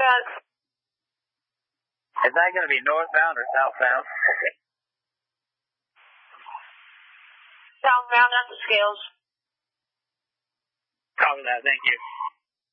that. Is that going to be northbound or southbound? Southbound at the scales. Copy that. Thank you.